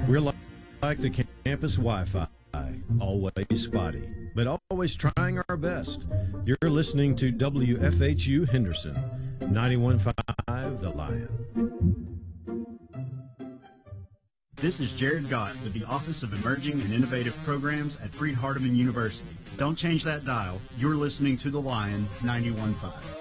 We're like the campus Wi-Fi, always spotty, but always trying our best. You're listening to WFHU Henderson, 91.5 The Lion. This is Jared Gott with the Office of Emerging and Innovative Programs at Freed-Hardeman University. Don't change that dial. You're listening to The Lion 91.5.